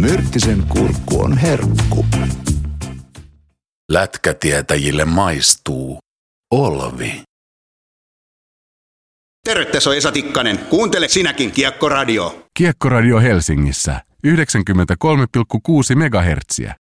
Myrttisen kurkku on herkku. Lätkätietäjille maistuu Olvi. Terve, tässä on Esa Tikkanen. Kuuntele sinäkin Kiekkoradio. Kiekkoradio Helsingissä 93,6 MHz.